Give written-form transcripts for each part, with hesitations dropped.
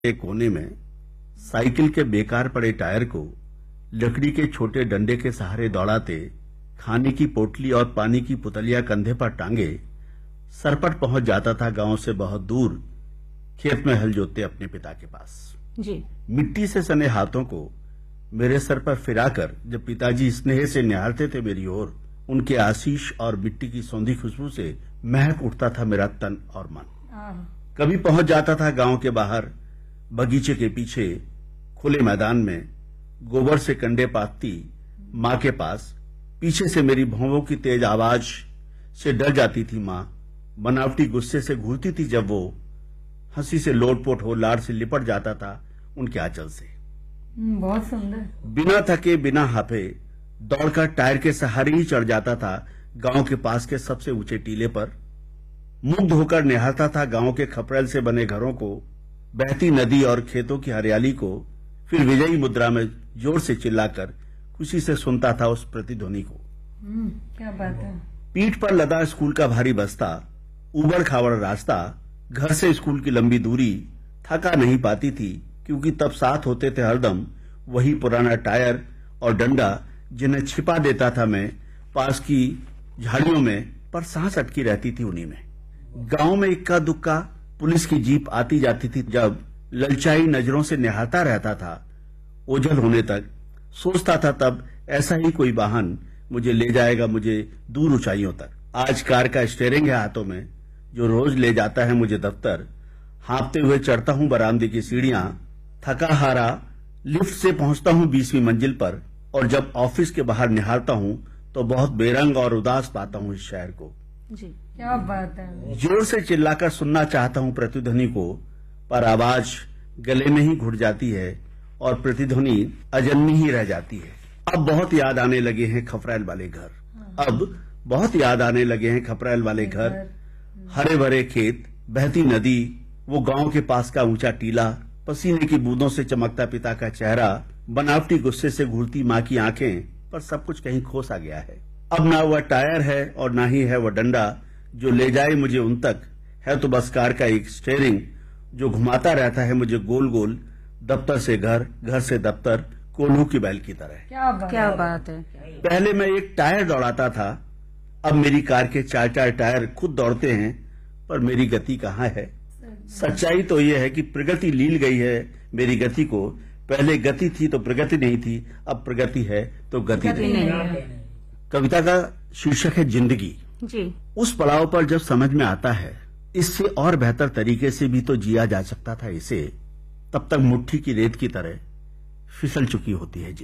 के कोने में साइकिल के बेकार पड़े टायर को लकड़ी के छोटे डंडे के सहारे दौड़ाते, खाने की पोटली और पानी की पुतलियां कंधे पर टांगे सरपट पहुंच जाता था गांव से बहुत दूर, खेत में हल जोतते अपने पिता के पास। जी। मिट्टी से सने हाथों को मेरे सर पर फिराकर जब पिताजी स्नेह से निहारते थे मेरी ओर, उनके आशीष और मिट्टी की सौंधी खुशबू से महक उठता था मेरा तन और मन। कभी पहुंच जाता था गांव के बाहर बगीचे के पीछे खुले मैदान में, गोबर से कंडे पाथती माँ के पास। पीछे से मेरी भौंवों की तेज आवाज से डर जाती थी माँ, बनावटी गुस्से से घूरती थी जब वो हंसी से लोटपोट हो लाड़ से लिपट जाता था उनके आंचल से। बहुत सुंदर। बिना थके बिना हाफे दौड़कर टायर के सहारे ही चढ़ जाता था गांव के पास के सबसे ऊंचे टीले पर। मुग्ध होकर निहारता था गांव के खपरेल से बने घरों को, बहती नदी और खेतों की हरियाली को। फिर विजयी मुद्रा में जोर से चिल्लाकर खुशी से सुनता था उस प्रतिध्वनि को। क्या बात है। पीठ पर लदा स्कूल का भारी बस्ता, उबड़ खाबड़ रास्ता, घर से स्कूल की लंबी दूरी थका नहीं पाती थी, क्योंकि तब साथ होते थे हरदम वही पुराना टायर और डंडा जिन्हें छिपा देता था मैं पास की झाड़ियों में, पर सांस अटकी रहती थी उन्हीं में। गांव में इक्का दुक्का पुलिस की जीप आती जाती थी, जब ललचाई नजरों से निहारता रहता था ओझल होने तक। सोचता था तब ऐसा ही कोई वाहन मुझे ले जाएगा मुझे दूर ऊंचाइयों तक। आज कार का स्टीयरिंग है हाथों में जो रोज ले जाता है मुझे दफ्तर। हाँफते हुए चढ़ता हूं बरामदे की सीढ़ियां, थका हारा लिफ्ट से पहुंचता हूं 20वीं मंजिल पर, और जब ऑफिस के बाहर निहारता हूं तो बहुत बेरंग और उदास पाता हूं इस शहर को। जी, क्या बात है। जोर से चिल्लाकर सुनना चाहता हूं प्रतिध्वनि को, पर आवाज गले में ही घुट जाती है और प्रतिध्वनि अजन्मी ही रह जाती है। अब बहुत याद आने लगे हैं खपरेल वाले घर, अब बहुत याद आने लगे हैं खपरेल वाले घर। हरे भरे खेत, बहती नदी, वो गांव के पास का ऊंचा टीला, पसीने की बूंदों से चमकता पिता का चेहरा, बनावटी गुस्से से घूरती माँ की आंखें, पर सब कुछ कहीं खो सा गया है। अब ना वह टायर है और ना ही है वह डंडा जो ले जाए मुझे उन तक, है तो बस कार का एक स्टीयरिंग जो घुमाता रहता है मुझे गोल गोल, दफ्तर से घर, घर से दफ्तर, कोल्हू की बैल की तरह। क्या बात है। पहले मैं एक टायर दौड़ाता था, अब मेरी कार के 4-4 टायर खुद दौड़ते हैं, पर मेरी गति कहाँ है। सच्चाई तो यह है कि प्रगति लील गई है मेरी गति को। पहले गति थी तो प्रगति नहीं थी, अब प्रगति है तो गति नहीं। कविता का शीर्षक है जिंदगी। जी। उस पड़ाव पर जब समझ में आता है इससे और बेहतर तरीके से भी तो जिया जा सकता था इसे, तब तक मुट्ठी की रेत की तरह फिसल चुकी होती है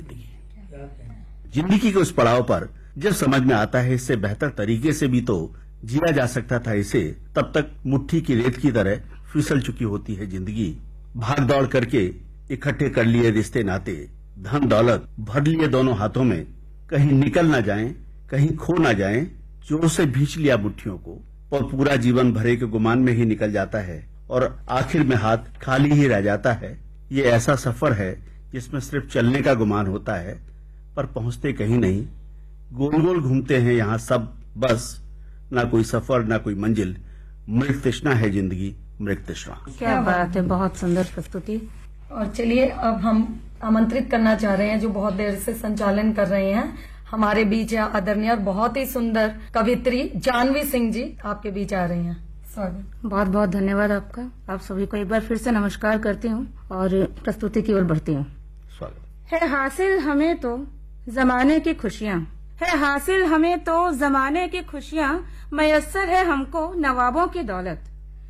जिंदगी। जिंदगी के उस पड़ाव पर जब समझ में आता है इससे बेहतर तरीके से भी तो जिया जा सकता था इसे, तब तक मुट्ठी की रेत की तरह फिसल चुकी होती है जिंदगी। भाग दौड़ करके इकट्ठे कर लिए रिश्ते नाते, धन दौलत भर लिए दोनों हाथों में, कहीं निकल ना जाएं, कहीं खो ना जाएं, जोर से भींच लिया मुट्ठियों को, और पूरा जीवन भरे के गुमान में ही निकल जाता है और आखिर में हाथ खाली ही रह जाता है। ये ऐसा सफर है जिसमें सिर्फ चलने का गुमान होता है, पर पहुंचते कहीं नहीं। गोल गोल घूमते हैं यहाँ सब, बस ना कोई सफर ना कोई मंजिल। मृग तृष्णा है जिंदगी, मृग तृष्णा। क्या बात है, बहुत सुंदर प्रस्तुति। और चलिए अब हम आमंत्रित करना चाह रहे हैं जो बहुत देर से संचालन कर रहे हैं, हमारे बीच आदरणीय और बहुत ही सुंदर कवित्री जानवी सिंह जी आपके बीच आ रही हैं। स्वागत। बहुत बहुत धन्यवाद आपका। आप सभी को एक बार फिर से नमस्कार करती हूँ और प्रस्तुति की ओर बढ़ती हूँ। स्वागत। है हासिल हमें तो जमाने की खुशियाँ, है हासिल हमें तो जमाने की खुशियाँ, मयस्सर है हमको नवाबों की दौलत,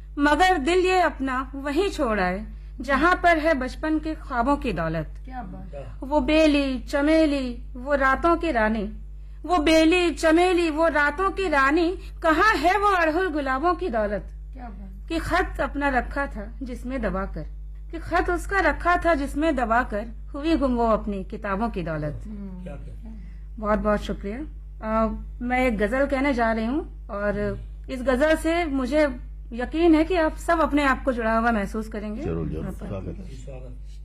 मगर दिल ये अपना वहीं छोड़ आए जहाँ पर है बचपन के ख्वाबों की दौलत। क्या बात है। वो बेली चमेली वो रातों की रानी, वो बेली चमेली वो रातों की रानी, कहाँ है वो अड़हुल गुलाबों की दौलत। क्या बात। कि खत अपना रखा था जिसमें दबाकर, कि खत उसका रखा था जिसमें दबाकर, हुई गुम वो अपनी किताबों की दौलत। बहुत बहुत शुक्रिया। मैं एक गजल कहने जा रही हूँ और इस गजल से मुझे यकीन है कि आप सब अपने आप को जुड़ा हुआ महसूस करेंगे। जरूर जरूर। स्वागत।